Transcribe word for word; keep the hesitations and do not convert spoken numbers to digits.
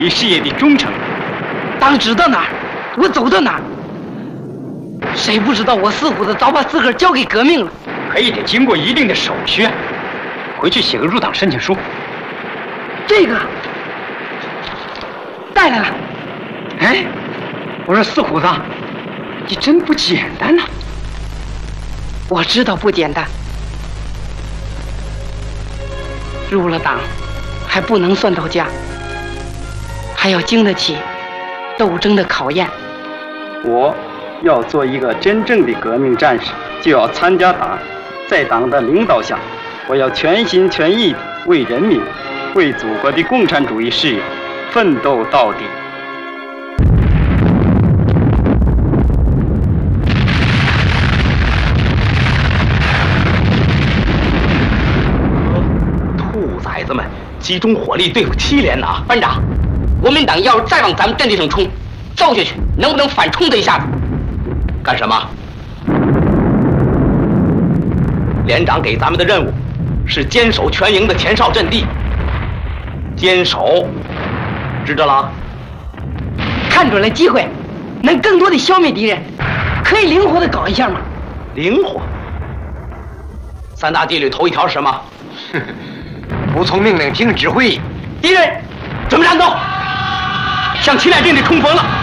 对事业的忠诚。 党指到哪儿，我走到哪儿。谁不知道我四虎子早把自个儿交给革命了？ 可也得经过一定的手续，回去写个入党申请书。 这个带来了。 哎，我说四虎子，你真不简单呐！ 我知道不简单，入了党还不能算到家，还要经得起斗争的考验。 我要做一个真正的革命战士，就要参加党，在党的领导下，我要全心全意地为人民、为祖国的共产主义事业奋斗到底。 兔崽子们集中火力对付七连呐！班长，国民党要是再往咱们阵地上冲，揍下去，能不能反冲他一下子？干什么？连长给咱们的任务是坚守全营的前哨阵地，坚守，知道了？ 看准了机会，能更多的消灭敌人，可以灵活的搞一下吗？ 灵活。三大纪律头一条是什么？ 服从命令，听指挥。 敌人，准备战斗，向七连阵地冲锋了。